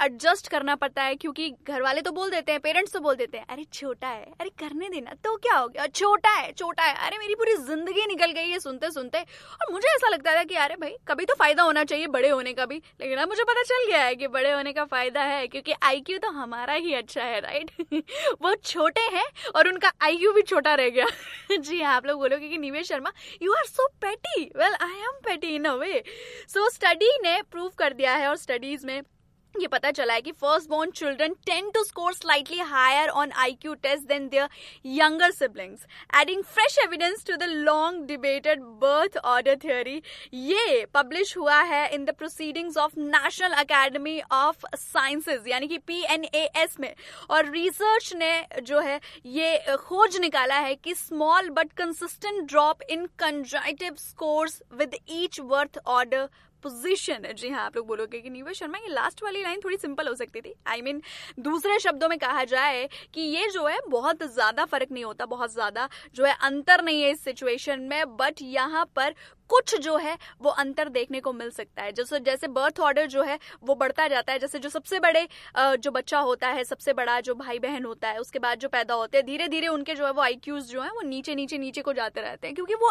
Adjust करना पड़ता है, क्योंकि घर वाले तो बोल देते हैं, पेरेंट्स तो बोल देते हैं अरे छोटा है, अरे करने देना तो क्या हो गया, छोटा है छोटा है। अरे मेरी पूरी जिंदगी निकल गई है सुनते सुनते। और मुझे ऐसा लगता था कि अरे भाई कभी तो फायदा होना चाहिए बड़े होने का भी, लेकिन अब मुझे पता चल गया है कि बड़े होने का फायदा है, क्योंकि आईक्यू तो हमारा ही अच्छा है, राइट। वो छोटे हैं और उनका आईक्यू भी छोटा रह गया। जी हाँ, आप लोग बोलोगे कि निवेश शर्मा यू आर सो पेटी। वेल आई एम पेटी इन अ वे। सो स्टडी ने प्रूव कर दिया है, और स्टडीज में ये पता चला है कि first born children tend to score slightly higher on IQ test then there younger siblings, adding fresh evidence to the long debated birth order theory. ये पब्लिश हुआ है in the proceedings of national academy of sciences यानी कि PNAS में। और research ने जो है ये खोज निकाला है कि small but consistent drop in conjunctive scores with each birth order position. जी हाँ, आप लोग बोलोगे कि निवेश शर्मा ये लास्ट वाली लाइन थोड़ी सिंपल हो सकती थी। I mean, दूसरे शब्दों में कहा जाए कि ये जो है बहुत ज्यादा फर्क नहीं होता, बहुत ज्यादा जो है अंतर नहीं है इस सिचुएशन में, बट यहाँ पर कुछ जो है वो अंतर देखने को मिल सकता है। जैसे जैसे बर्थ ऑर्डर जो है वो बढ़ता जाता है, जैसे जो सबसे बड़े जो बच्चा होता है, सबसे बड़ा जो भाई बहन होता है, उसके बाद जो पैदा होते हैं, धीरे धीरे उनके जो है वो आईक्यूज जो है वो नीचे नीचे नीचे को जाते रहते हैं, क्योंकि वो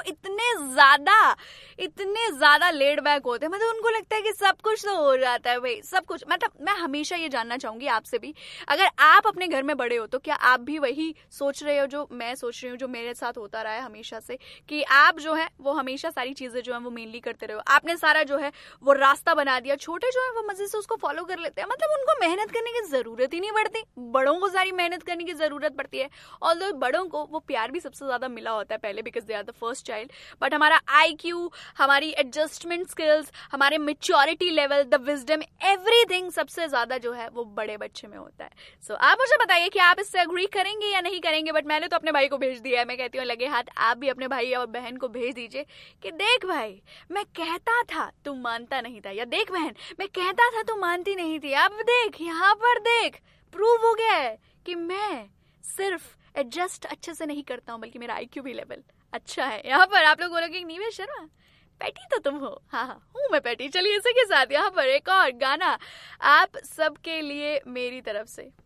इतने ज्यादा लेड बैक होते हैं। मतलब उनको लगता है कि सब कुछ तो हो जाता है भाई, सब कुछ। मतलब मैं हमेशा ये जानना चाहूंगी आपसे भी, अगर आप अपने घर में बड़े हो तो क्या आप भी वही सोच रहे हो जो मैं सोच रही हूँ, जो मेरे साथ होता रहा है हमेशा से, कि आप जो है वो हमेशा सारी चीजें जो है वो मेनली करते रहो, आपने सारा जो है वो रास्ता बना दिया, छोटे जो है वो मजे से उसको फॉलो कर लेते हैं, मतलब उनको मेहनत करने की जरूरत ही नहीं पड़ती। बड़ों को सारी मेहनत करने की जरूरत पड़ती है, ऑल्दो बड़ों को वो प्यार भी सबसे ज्यादा मिला होता है पहले, because they are the first child. But हमारा IQ, हमारी एडजस्टमेंट स्किल्स, हमारे maturity level, the wisdom, everything सबसे ज्यादा जो है वो बड़े बच्चे में होता है। सो आप मुझे बताइए कि आप इससे अग्री करेंगे या नहीं करेंगे। बट मैंने तो अपने भाई को भेज दिया है, मैं कहती हूँ लगे हाथ आप भी अपने भाई और बहन को भेज दीजिए कि देख भाई मैं कहता था तू मानता नहीं था, या देख बहन मैं कहता था तू मानती नहीं थी, अब देख यहाँ पर देख प्रूव हो गया है कि मैं सिर्फ एडजस्ट अच्छे से नहीं करता हूँ बल्कि मेरा IQ भी लेवल अच्छा है। यहाँ पर आप लोग बोलोगे निवेश शर्मा पैटी तो तुम हो। हाँ हूँ मैं पैटी। चलिए इसी के साथ यहाँ पर एक और गाना आप सबके लिए मेरी तरफ से।